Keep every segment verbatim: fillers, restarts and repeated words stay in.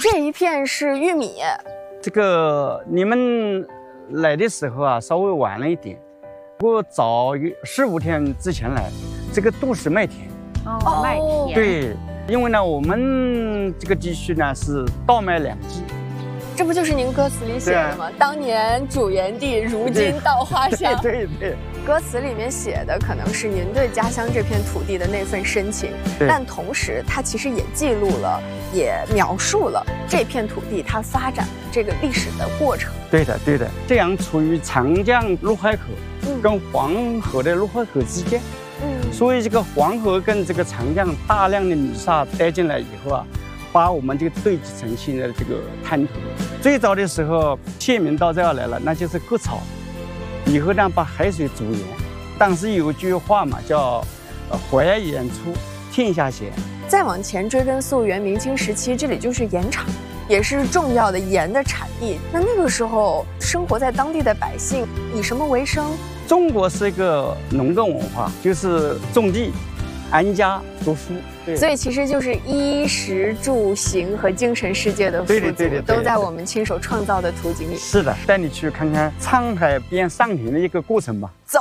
这一片是玉米。 这个你们来的时候啊，稍微晚了一点，不过早十五天之前来，这个都是麦田。 哦，麦田。 对，因为呢，我们这个地区呢是稻麦两季。 这不就是您歌词里写的吗？当年主园地，如今稻花香。 对对。 歌词里面写的可能是您对家乡这片土地的那份深情，但同时它其实也记录了，也描述了这片土地它发展的这个历史的过程。 对的，对的。这样处于长江入海口跟黄河的入海口之间，嗯，所以这个黄河跟这个长江大量的泥沙带进来以后啊，把我们这个堆积成现在的这个滩头。最早的时候，县民到这儿来了，那就是割草。以后呢，把海水阻盐。当时有句话嘛，叫“呃，淮盐出，天下咸”。 再往前追根溯源，明清时期这里就是盐场，也是重要的盐的产地。那那个时候，生活在当地的百姓以什么为生？ 中国是一个农耕文化，就是种地、安家、读书。 所以其实就是衣食住行和精神世界的富足，都在我们亲手创造的图景里。 是的，带你去看看沧海变桑田的一个过程吧。 走。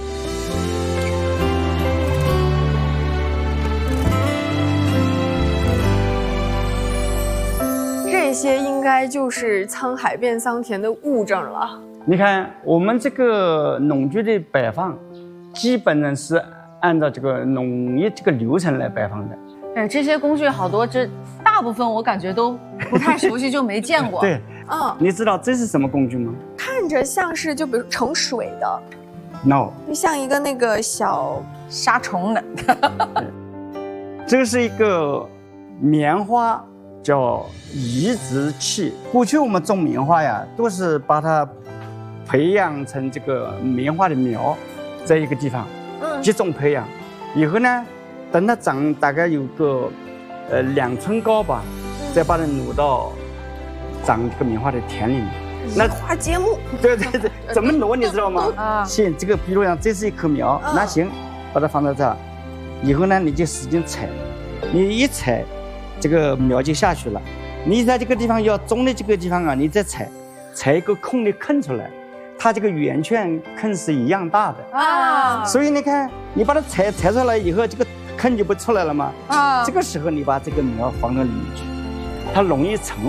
这些应该就是沧海变桑田的物证了。 你看，我们这个农具的摆放，基本上是按照这个农业这个流程来摆放的。 哎，这些工具好多，这大部分我感觉都不太熟悉，就没见过。 对，嗯，你知道这是什么工具吗？ 看着像是就比如盛水的 ，no， 就像一个那个小杀虫的。 这个是一个棉花，叫移植器。过去我们种棉花呀，都是把它培养成这个棉花的苗，在一个地方集中培养，以后呢，等它长大概有个呃两寸高吧，再把它挪到长这个棉花的田里面。 那花接木， 对对对，怎么挪你知道吗？啊，先这个比如讲这是一棵苗，那行，把它放到这儿，以后呢你就使劲踩，你一踩，这个苗就下去了。你在这个地方要种的这个地方啊，你再踩，踩一个空的坑出来。它这个圆圈坑是一样大的啊，所以你看，你把它踩踩出来以后，这个坑就不出来了吗？啊，这个时候你把这个苗放到里面去，它容易成